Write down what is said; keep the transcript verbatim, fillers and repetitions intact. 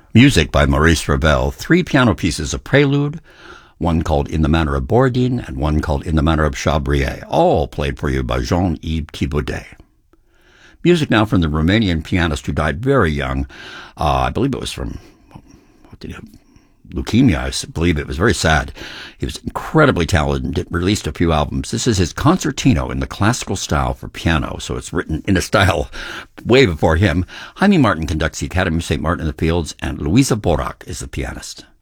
Music by Maurice Ravel, three piano pieces, a prelude, one called In the Manner of Borodin, and one called In the Manner of Chabrier, all played for you by Jean-Yves Thibaudet. Music now from the Romanian pianist who died very young. Uh, I believe it was from, what did he have? Leukemia, I believe. It was very sad. He was incredibly talented, released a few albums. This is his concertino in the classical style for piano, so it's written in a style way before him. Jaime Martin conducts the Academy of Saint Martin in the Fields, and Luisa Borac is the pianist.